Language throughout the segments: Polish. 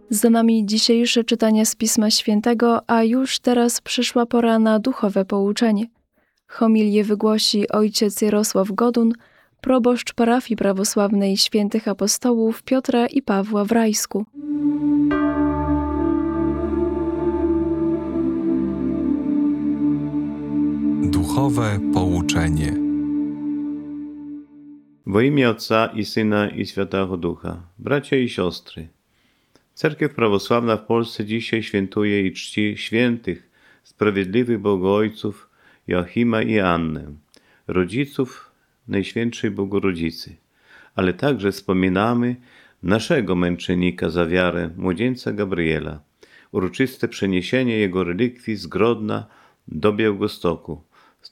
Za nami dzisiejsze czytanie z Pisma Świętego, a już teraz przyszła pora na duchowe pouczenie. Homilię wygłosi ojciec Jarosław Godun, proboszcz parafii prawosławnej świętych apostołów Piotra i Pawła w Rajsku. Duchowe pouczenie. W imię Ojca i Syna i Świętego Ducha, bracia i siostry. Cerkiew prawosławna w Polsce dzisiaj świętuje i czci świętych, sprawiedliwych Bogoojców Joachima i Annę, rodziców Najświętszej Bogorodzicy, ale także wspominamy naszego męczennika za wiarę, młodzieńca Gabriela, uroczyste przeniesienie jego relikwii z Grodna do Białegostoku w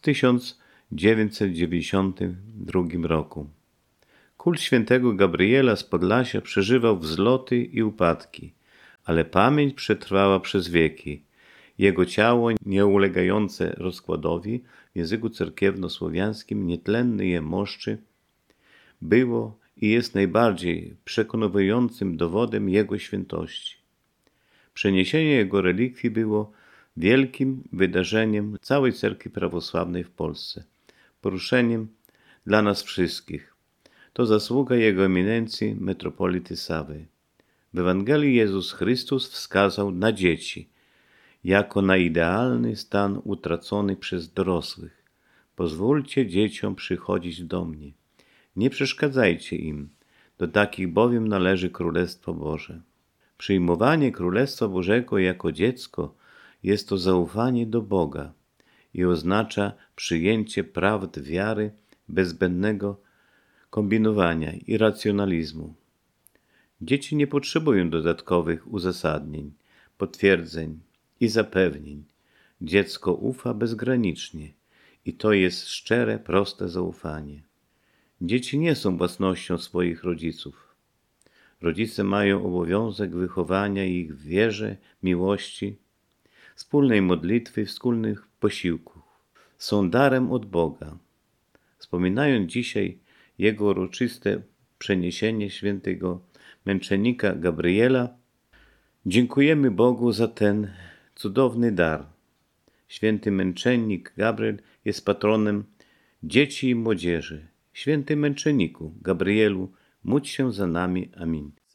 1992 roku. Kult świętego Gabriela z Podlasia przeżywał wzloty i upadki, ale pamięć przetrwała przez wieki. Jego ciało, nieulegające rozkładowi w języku cerkiewno-słowiańskim, nietlenny je moszczy, było i jest najbardziej przekonującym dowodem jego świętości. Przeniesienie jego relikwii było wielkim wydarzeniem całej cerkwi prawosławnej w Polsce, poruszeniem dla nas wszystkich. To zasługa Jego Eminencji metropolity Sawy. W Ewangelii Jezus Chrystus wskazał na dzieci, jako na idealny stan utracony przez dorosłych. Pozwólcie dzieciom przychodzić do mnie. Nie przeszkadzajcie im, do takich bowiem należy Królestwo Boże. Przyjmowanie Królestwa Bożego jako dziecko jest to zaufanie do Boga i oznacza przyjęcie prawd wiary bez zbędnego kombinowania i racjonalizmu. Dzieci nie potrzebują dodatkowych uzasadnień, potwierdzeń i zapewnień. Dziecko ufa bezgranicznie i to jest szczere, proste zaufanie. Dzieci nie są własnością swoich rodziców. Rodzice mają obowiązek wychowania ich w wierze, miłości, wspólnej modlitwy, wspólnych posiłków. Są darem od Boga. Wspominając dzisiaj jego uroczyste przeniesienie świętego męczennika Gabriela, dziękujemy Bogu za ten cudowny dar. Święty męczennik Gabriel jest patronem dzieci i młodzieży. Święty męczenniku Gabrielu, módl się za nami. Amin.